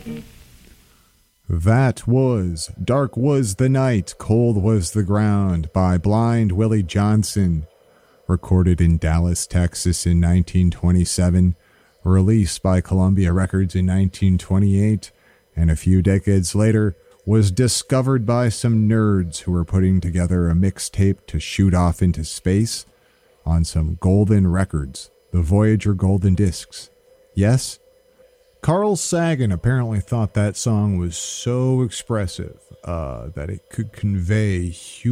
That was Dark Was the Night, Cold Was the Ground by Blind Willie Johnson, recorded in Dallas, Texas in 1927, released by Columbia Records in 1928, and a few decades later was discovered by some nerds who were putting together a mixtape to shoot off into space on some golden records, the Voyager Golden Discs. Yes? Carl Sagan apparently thought that song was so expressive that it could convey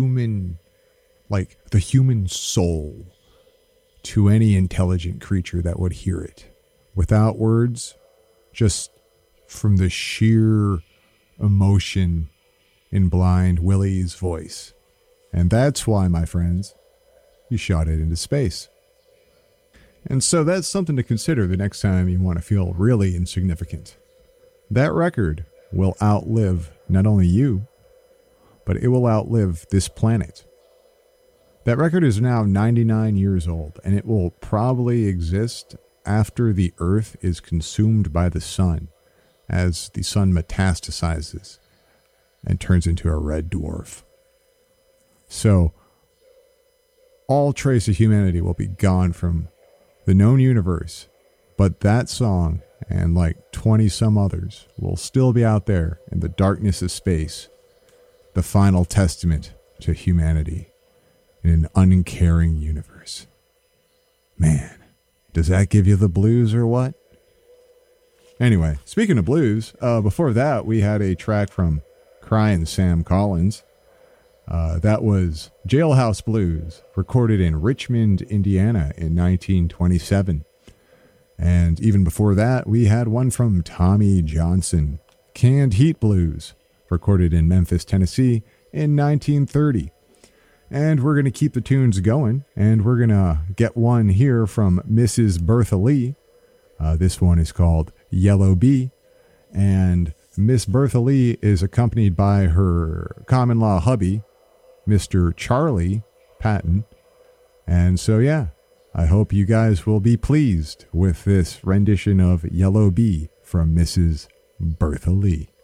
the human soul to any intelligent creature that would hear it. Without words, just from the sheer emotion in Blind Willie's voice. And that's why, my friends, he shot it into space. And so that's something to consider the next time you want to feel really insignificant. That record will outlive not only you, but it will outlive this planet. That record is now 99 years old, and it will probably exist after the Earth is consumed by the sun, as the sun metastasizes and turns into a red dwarf. So, all trace of humanity will be gone from the known universe, but that song and like 20 some others will still be out there in the darkness of space, the final testament to humanity in an uncaring universe. Man, does that give you the blues or what? Anyway, speaking of blues, before that we had a track from Crying Sam Collins. That was Jailhouse Blues, recorded in Richmond, Indiana in 1927. And even before that, we had one from Tommy Johnson, Canned Heat Blues, recorded in Memphis, Tennessee in 1930. And we're going to keep the tunes going, and we're going to get one here from Mrs. Bertha Lee. This one is called Yellow Bee, and Miss Bertha Lee is accompanied by her common-law hubby, Mr. Charlie Patton. And so, yeah, I hope you guys will be pleased with this rendition of Yellow Bee from Mrs. Bertha Lee.